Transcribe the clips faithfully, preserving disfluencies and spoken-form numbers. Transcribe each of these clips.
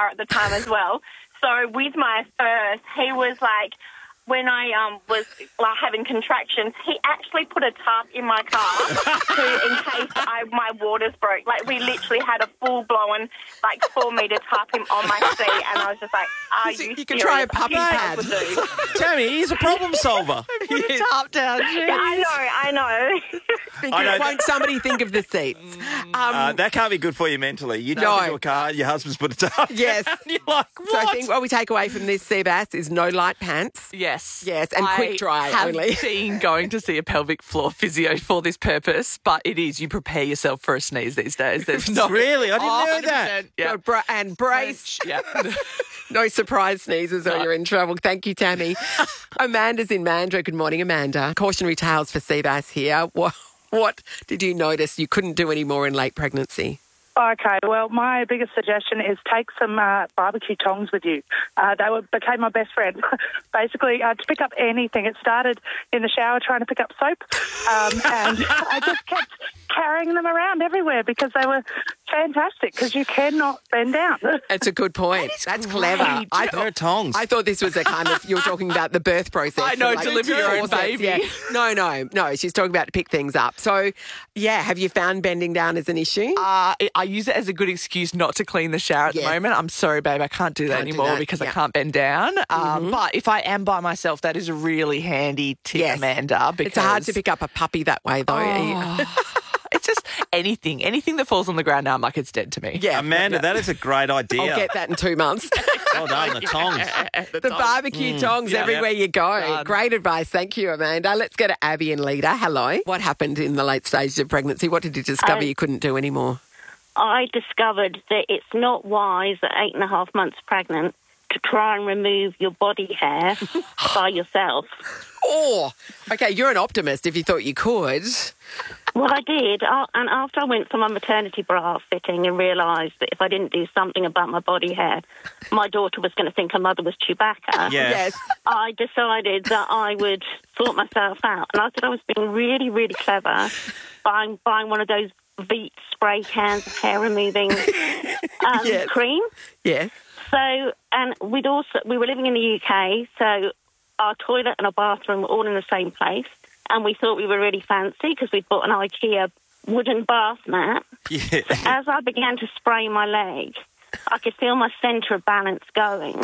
car at the time as well. So with my first, he was like, when I um, was like, having contractions, he actually put a tarp in my car to, in case I, my waters broke. Like, we literally had a full-blown, like, four-metre tarp him on my seat, and I was just like, are you serious? You can try a puppy pad. Tammy, he's a problem solver. Put a tarp down. Yeah, I know, I know. I know. Won't somebody think of the seats? Um, Uh, that can't be good for you mentally. You jump No. into a car, your husband's put a tarp. Yes. And you're like, what? So I think what we take away from this, Seabass, is no light pants. Yes. Yes, and I quick dry have only. been going to see a pelvic floor physio for this purpose, but it is you prepare yourself for a sneeze these days. There's no Really? I didn't Oh, know that. Yeah. No, bra- and brace. Yeah. No surprise sneezes or No. you're in trouble. Thank you, Tammy. Amanda's in Mandurah. Good morning, Amanda. Cautionary tales for Seabass here. What, what did you notice you couldn't do any more in late pregnancy? Okay, well, my biggest suggestion is take some uh, barbecue tongs with you. Uh, they were, became my best friend. Basically, uh, to pick up anything. It started in the shower trying to pick up soap, um, and I just kept carrying them around everywhere because they were fantastic because you cannot bend down. That's a good point. That's clever. I There are thought, tongs. I thought this was a kind of, you were talking about the birth process. I know, like deliver your own corsets, baby. yeah. No, no, no. She's talking about to pick things up. So, yeah, have you found bending down as an issue? Uh, it- I use it as a good excuse not to clean the shower at Yes. the moment. I'm sorry, babe, I can't do that Can't do anymore that, because yeah. I can't bend down. Um, But if I am by myself, that is a really handy tip, Yes. Amanda. Because It's hard to pick up a puppy that way, though. It's just anything, anything that falls on the ground now, I'm like, it's dead to me. Yeah. Amanda, that is a great idea. I'll get that in two months. Well done, the tongs. The barbecue tongs Yeah. everywhere you go. Done. Great advice. Thank you, Amanda. Let's go to Abby and Leda. Hello. What happened in the late stages of pregnancy? What did you discover Uh, you couldn't do anymore? I discovered that it's not wise at eight and a half months pregnant to try and remove your body hair by yourself. Oh, okay. You're an optimist if you thought you could. Well, I did, uh, and after I went for my maternity bra fitting and realised that if I didn't do something about my body hair, my daughter was going to think her mother was Chewbacca. Yeah. Yes. I decided that I would sort myself out, and I thought I was being really, really clever, buying buying one of those Veet spray cans of hair removing um, Yes. cream. Yes. So, and we'd also we were living in the U K, so our toilet and our bathroom were all in the same place, and we thought we were really fancy because we'd bought an IKEA wooden bath mat. Yeah. As I began to spray my leg, I could feel my centre of balance going.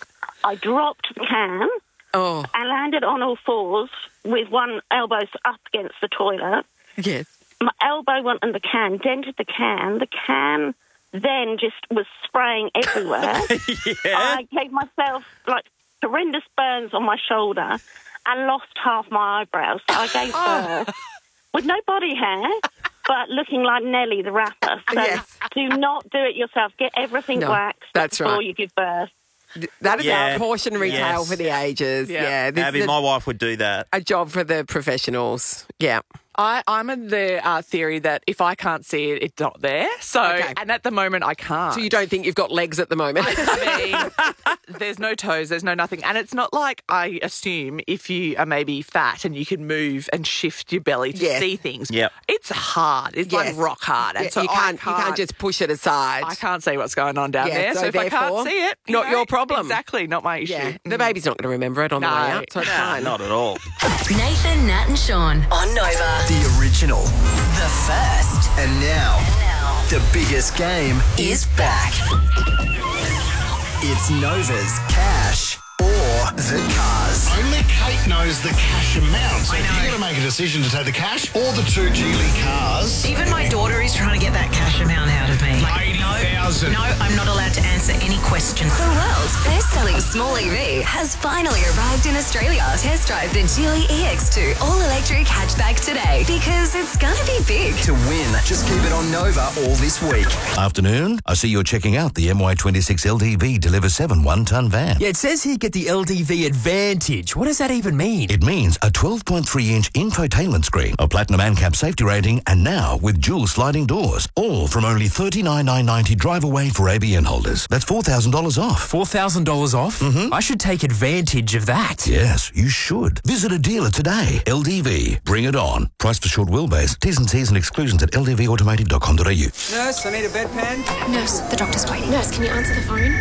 I dropped the can Oh, and landed on all fours with one elbow up against the toilet. yes. My elbow went in the can, dented the can. The can then just was spraying everywhere. Yeah. I gave myself like horrendous burns on my shoulder and lost half my eyebrows. So I gave birth with no body hair, but looking like Nelly the rapper. So Yes. do not do it yourself. Get everything No, waxed that's before right. you give birth. That is Yeah. our cautionary Yes. tale for the ages. Yeah. Yeah. This Abby, is a, my wife would do that. a job for the professionals. Yeah. I, I'm in the uh, theory that if I can't see it, it's not there. So, Okay. and at the moment, I can't. So you don't think you've got legs at the moment? I mean, there's no toes, there's no nothing. And it's not like I assume if you are maybe fat and you can move and shift your belly to Yes. see things. Yep. It's hard. It's Yes. like rock hard. And Yeah, so you, I can't, you can't just push it aside. I can't see what's going on down Yeah, there. so So, if I therefore, can't see it, you not know, your problem. Exactly, not my issue. Yeah. The baby's not going to remember it on the No. way out, so it's Nah, fine. not at all. Nathan, Nat and Sean on Nova. The original. The first And now, the biggest game is back. It's Nova's Cash or the Cars. Only Kate knows the cash amount. So you've got to make a decision to take the cash or the two Geely cars. Even my daughter is trying to get that cash amount out of me. eighty thousand. No, I'm not allowed to answer any questions. The world's best-selling small E V has finally arrived in Australia. Test drive the Geely E X two all-electric hatchback today because it's gonna be big. To win, just keep it on Nova all this week. Afternoon. I see you're checking out the M Y twenty-six L D V Deliver seven one-ton van. Yeah, it says here get the L D V Advantage. What does that even mean? It means a twelve point three inch infotainment screen, a platinum ANCAP safety rating, and now with dual sliding doors. All from only thirty-nine thousand nine hundred ninety drive away for A B N holders. That's four thousand dollars off. four thousand dollars off? Mm-hmm. I should take advantage of that. Yes, you should. Visit a dealer today. L D V. Bring it on. Price for short wheelbase. T's and C's and exclusions at l d v automotive dot com dot a u. Nurse, I need a bedpan. Nurse, the doctor's waiting. Nurse, can you answer the phone?